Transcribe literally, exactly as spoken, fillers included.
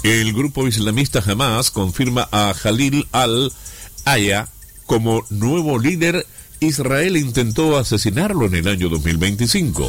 El grupo islamista Hamas confirma a Khalil al-Aya como nuevo líder. Israel intentó asesinarlo en el año dos mil veinticinco.